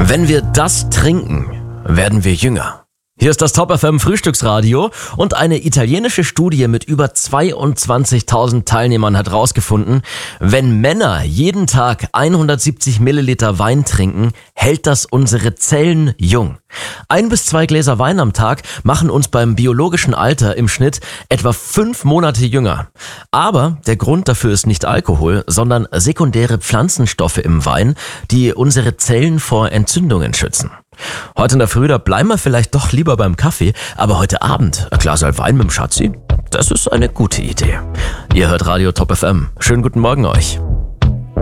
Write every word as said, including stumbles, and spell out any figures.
Wenn wir das trinken, werden wir jünger. Hier ist das Top F M Frühstücksradio und eine italienische Studie mit über zweiundzwanzigtausend Teilnehmern hat herausgefunden, wenn Männer jeden Tag hundertsiebzig Milliliter Wein trinken, hält das unsere Zellen jung. Ein bis zwei Gläser Wein am Tag machen uns beim biologischen Alter im Schnitt etwa fünf Monate jünger. Aber der Grund dafür ist nicht Alkohol, sondern sekundäre Pflanzenstoffe im Wein, die unsere Zellen vor Entzündungen schützen. Heute in der Früh, da bleiben wir vielleicht doch lieber beim Kaffee, aber heute Abend ein Glas Wein mit dem Schatzi, das ist eine gute Idee. Ihr hört Radio Top F M. Schönen guten Morgen euch.